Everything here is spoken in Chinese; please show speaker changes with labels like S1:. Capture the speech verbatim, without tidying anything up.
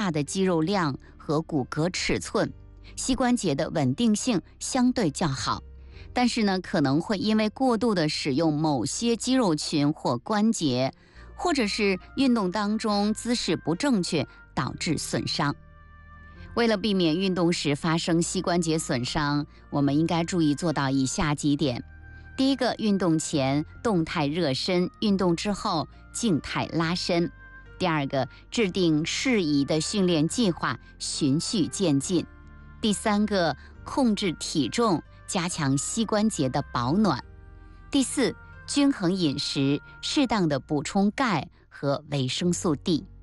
S1: 大的肌肉量和骨骼尺寸，膝关节的稳定性相对较好。但是呢，可能会因为过度的使用某些肌肉群或关节，或者是运动当中姿势不正确，导致损伤。为了避免运动时发生膝关节损伤，我们应该注意做到以下几点。第一个，运动前动态热身，运动之后静态拉伸。第二个，制定适宜的训练计划，循序渐进。第三个，控制体重，加强膝关节的保暖。第四，均衡饮食，适当的补充钙和维生素 D。